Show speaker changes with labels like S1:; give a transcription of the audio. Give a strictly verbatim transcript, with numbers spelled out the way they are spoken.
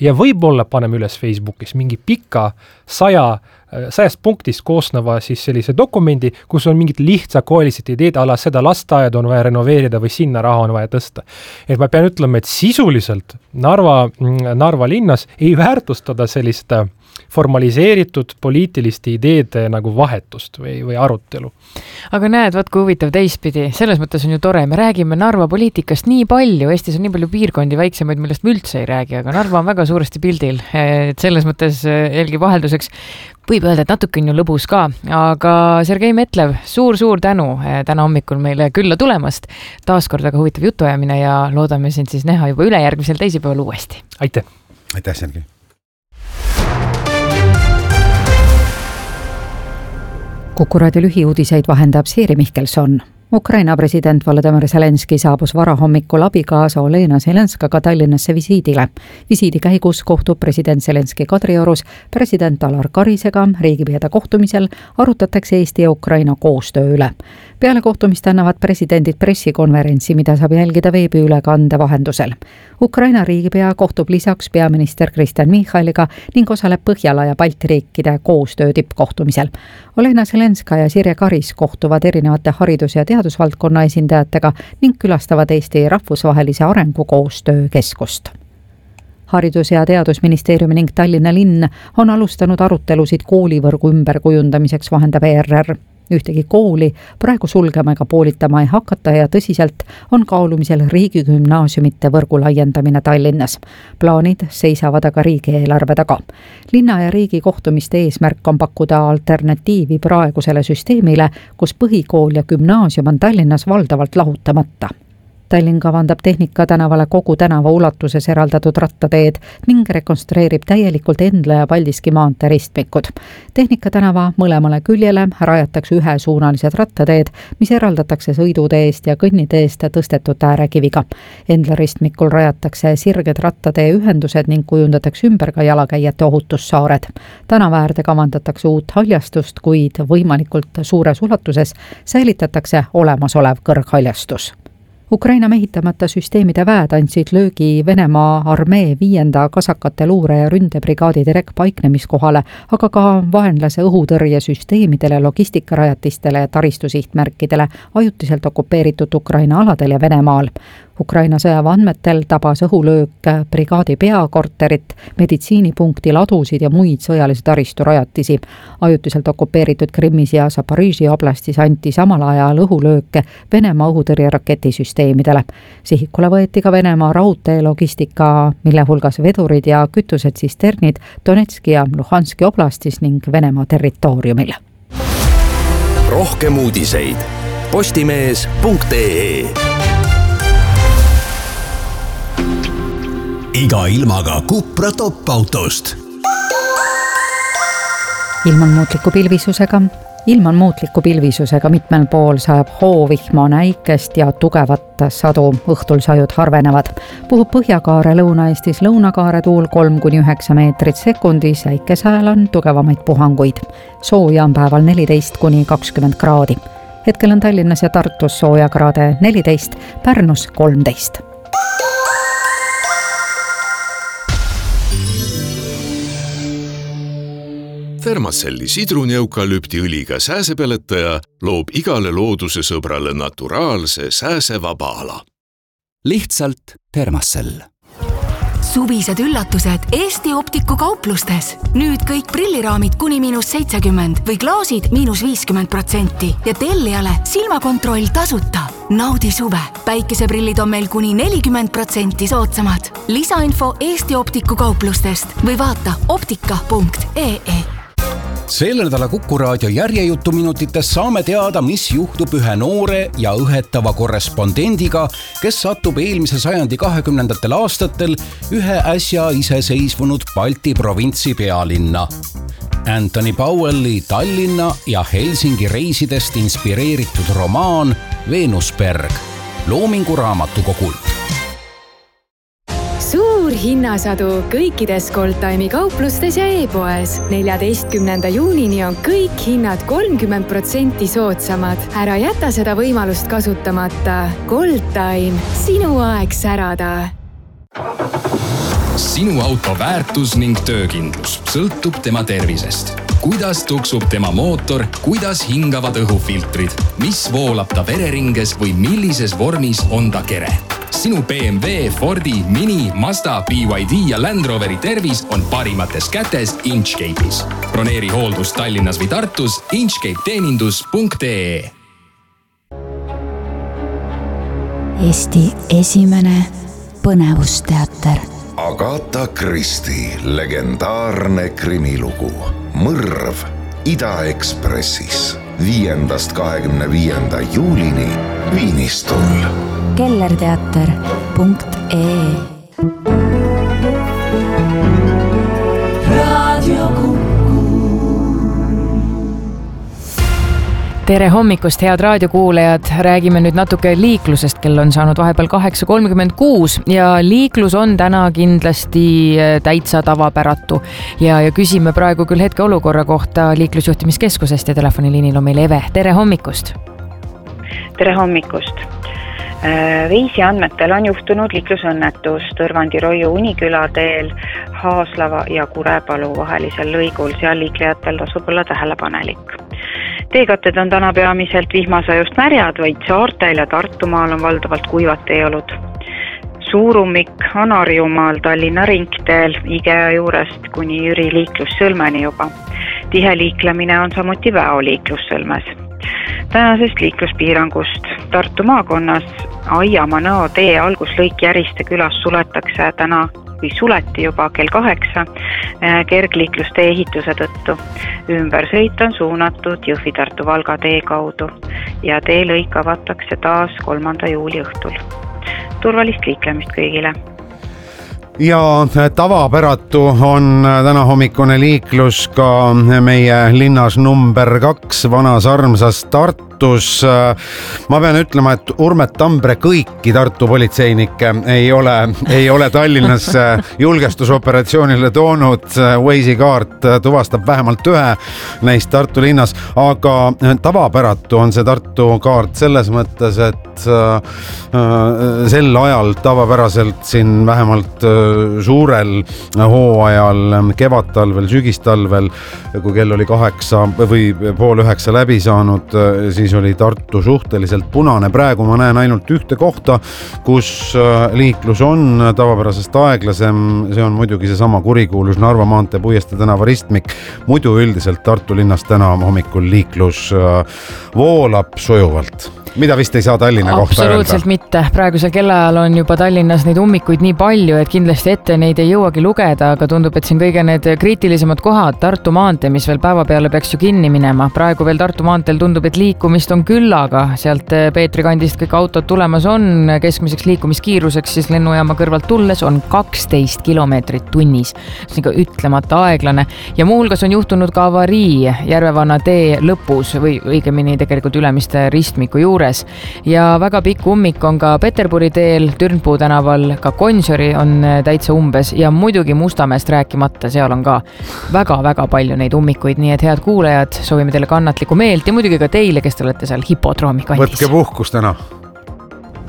S1: ja võib-olla paneme üles Facebookis mingi pika saja, sajast punktist koosneva siis sellise dokumendi, kus on mingid lihtsakoelised ideed, ala seda lasteaed on vaja renoveerida või sinna raha on vaja tõsta. Et ma pean ütlema, et sisuliselt Narva, Narva linnas ei väärtustada sellist formaliseeritud poliitiliste ideede nagu vahetust või, või arutelu.
S2: Aga näed, vaat kui huvitav teistpidi. Selles mõttes on ju tore. Me räägime Narva poliitikast nii palju. Eestis on nii palju piirkondi väiksemaid, millest me üldse ei räägi, aga Narva on väga suuresti pildil. Et selles mõttes Helgi vahelduseks võib öelda, et natuke on ju lõbus ka. Aga Sergei Metlev, suur-suur tänu täna hommikul meile külla tulemast. Taaskord väga huvitav jutuajamine ja loodame sind siis näha juba ülejärgmisel teisipäeval uuesti.
S1: Aitäh!
S3: Aitäh, Sergei!
S4: Kuku raadio lühiuudiseid vahendab Siiri Mihkelson. Ukraina president Volodymyr Zelenski saabus varahommikul abikaasa Olena Zelenskaga Tallinnasse visiidile. Visiidi käigus kohtub president Zelenski Kadriorus president Alar Karisega. Riigipeade kohtumisel arutatakse Eesti ja Ukraina koostöö üle. Peale kohtumist annavad presidendid pressikonverentsi, mida saab jälgida veebiülekande vahendusel. Ukraina riigipea kohtub lisaks peaminister Kristen Michaliga ning osaleb Põhjala ja Balti riikide koostöö tippkohtumisel. Olena Zelenska ja Sirje Karis kohtuvad erinevate haridus- ja teadusvaldkonna esindajatega ning külastavad Eesti rahvusvahelise arengukoostöö keskust. Haridus- ja teadusministeeriumi ning Tallinna linn on alustanud arutelusid koolivõrgu ümberkujundamiseks, vahendab E R R. Ühtegi kooli praegu sulgema ega poolitama ei hakata ja tõsiselt on kaalumisel riigigümnaasiumite võrgu laiendamine Tallinnas. Plaanid seisavad aga riigieelarve taga. Linna ja riigi kohtumiste eesmärk on pakkuda alternatiivi praegusele süsteemile, kus põhikool ja gümnaasium on Tallinnas valdavalt lahutamata. Tallinn kavandab Tehnika tänavale kogu tänava ulatuses eraldatud rattateed ning rekonstrueerib täielikult Endla ja Paldiski maantee ristmikud. Tehnika tänava mõlemale küljele rajatakse ühesuunalised rattateed, mis eraldatakse sõiduteest ja kõnniteest tõstetud äärekiviga. Endla ristmikul rajatakse sirged rattatee ühendused ning kujundatakse ümber ka jalakäijate ohutussaared. Tänavaäärde kavandatakse uut haljastust, kuid võimalikult suures ulatuses säilitatakse olemasolev kõrghaljastus. Ukraina mehitamata süsteemide väed andsid löögi Venemaa armee viienda kasakate luure- ja ründebrigaadi direkt paiknemiskohale, aga ka vaenlase õhutõrjesüsteemidele, logistikarajatistele ja taristusihtmärkidele ajutiselt okupeeritud Ukraina aladel ja Venemaal. Ukraina sõjava andmetel tabas õhulöök brigaadi peakorterit, meditsiinipunkti, ladusid ja muid sõjalise taristu rajatisi. Ajutiselt okupeeritud Krimmis ja Zaporižžja oblastis anti samal ajal õhulööke Venemaa õhutõrjeraketisüsteemidele. Sihikule võeti ka Venemaa raudtee logistika, mille hulgas vedurid ja kütused tsisternid Donetski ja Luhanski oblastis ning Venemaa territooriumil.
S5: Rohkem uudiseid postimees punkt ee. Iga ilmaga Cupra top-autost.
S4: Ilman muutliku pilvisusega. Ilman muutliku pilvisusega mitmel pool sajab hoovihma, näikest ja tugevat sadu. Õhtul sajud harvenevad. Puhub Põhjakaare Lõuna-Eestis lõunakaare tuul kolm kuni üheksa meetrit sekundis. Äikesajal on tugevamaid puhanguid. Sooja on päeval neliteist kuni kakskümmend kraadi. Hetkel on Tallinnas ja Tartus sooja kraade neliteist, Pärnus kolmteist.
S6: Thermacelli sidruni-eukalüpti õliga sääsepeletaja loob igale looduse sõbrale naturaalse sääsevaba ala.
S5: Lihtsalt Thermacell.
S7: Suvised üllatused Eesti Optiku kauplustes. Nüüd kõik prilliraamid kuni miinus seitsekümmend või klaasid miinus viiskümmend protsenti ja tellijale silmakontroll tasuta. Naudi suve. Päikeseprillid on meil kuni nelikümmend protsenti soodsamad. Lisainfo Eesti Optiku kauplustest või vaata optika punkt ee.
S8: Selle nädala Kuku raadio järjejutuminutites saame teada, mis juhtub ühe noore ja õhetava korrespondendiga, kes satub eelmise sajandi kahekümnendatel aastatel ühe äsja iseseisvunud Balti provintsi pealinna. Anthony Powelli Tallinna ja Helsingi reisidest inspireeritud romaan Venusberg Loomingu raamatukogult.
S9: Suur hinnasadu kõikides Goldtime'i kauplustes ja e-poes. neljateistkümnenda juunini on kõik hinnad kolmkümmend protsenti soodsamad. Ära jäta seda võimalust kasutamata. Goldtime, sinu aeg särada.
S3: sinu auto väärtus ning töökindlus sõltub tema tervisest. Kuidas tuksub tema mootor, kuidas hingavad õhufiltrid, mis voolab ta vereringes või millises vormis on ta kere. Sinu B M W, Fordi, Mini, Mazda, B Y D ja Land Roveri tervis on parimates kätes Inchcape'is. Broneeri hooldus Tallinnas või Tartus inchcape teenindus punkt ee.
S10: Eesti esimene põnevusteater.
S11: Agatha Christie legendaarne krimilugu Mõrv Ida-Ekspressis viiendast kahekümne viienda juulini Viinistul.
S10: kellerteater punkt ee.
S2: Tere hommikust, head raadiokuulajad, räägime nüüd natuke liiklusest, kell on saanud vahepeal kaheksa kolmkümmend kuus ja liiklus on täna kindlasti täitsa tavapäratu ja, ja küsime praegu küll hetke olukorra kohta liiklusjuhtimiskeskusest ja telefoniliinil on meil Eve. Tere hommikust!
S12: Tere hommikust! Veisi andmetel on juhtunud liiklusõnnetus Tõrvandi-Roiu Uniküla teel Haaslava ja Kurepalu vahelisel lõigul, seal liiklejatel tasub olla tähelepanelik. Teekatted on täna peamiselt vihmasajust märjad, vaid Saartel ja Tartumaal on valdavalt kuivad teeolud. Suurummik on Harjumaal Tallinna ringteel Igea juurest kuni Jüri liiklussõlmeni juba. Tihe liiklemine on samuti Väo liiklussõlmes. Tänasest liikluspiirangust Tartu maakonnas Aiamaa-Nõo tee alguslõik Järiste külas suletakse täna või suleti juba kell kaheksa kergliiklustee ehituse tõttu. Ümbersõit on suunatud Jõhvi-Tartu-Valga tee kaudu ja teelõik avatakse taas kolmanda juuli õhtul. Turvalist liiklemist kõigile!
S13: Ja tavapäratu on täna hommikune liiklus ka meie linnas number kaks Vanas armsas Tartus. Ma pean ütlema, et Urmet Tambre kõiki Tartu politseinikke ei ole, ei ole Tallinnasse julgestusoperatsioonile toonud. Waze'i kaart tuvastab vähemalt ühe neist Tartu linnas, aga tavapäratu on see Tartu kaart selles mõttes, et sel ajal tavapäraselt siin vähemalt suurel hooajal, kevadtalvel, sügistalvel, kui kell oli kaheksa või pool üheksa läbi saanud, siis oli Tartu suhteliselt punane. Praegu ma näen ainult ühte kohta, kus liiklus on tavapärasest aeglasem. See on muidugi seesama kurikuulus Narva maantee Puiestee tänava ristmik. Muidu üldiselt Tartu linnas täna hommikul liiklus voolab sujuvalt. Mida vist ei saa Tallinna kohta öelda?
S2: Absoluutselt mitte. Praegusel kellaajal on juba Tallinnas neid ummikuid nii palju, et kindlasti ette neid ei jõuagi lugeda, aga tundub, et siin kõige need kriitilisemad kohad, Tartu maantee, mis veel päeva peale peaks ju kinni minema. Praegu veel Tartu maanteel tundub, et liikumist on küllaga. Sealt Peetri kandist kõik autod tulemas on. Keskmiseks liikumiskiiruseks siis lennujaama kõrvalt tulles on kaksteist kilomeetrit tunnis. See on ikka ütlemata aeglane. Ja muuhulgas on juhtunud ka avarii Järvevana tee lõpus või õigemini tegelikult Ülemiste ristmiku juures. Ja väga pikk ummik on ka Peterburi teel, Türnpuu tänaval, ka Gonsiori on täitsa umbes ja muidugi Mustamäest rääkimata, seal on ka väga-väga palju neid ummikuid, nii et head kuulajad, soovime teile kannatlikku meelt ja muidugi ka teile, kes te olete seal hipodroomi kandis.
S13: Võtke puhkus täna!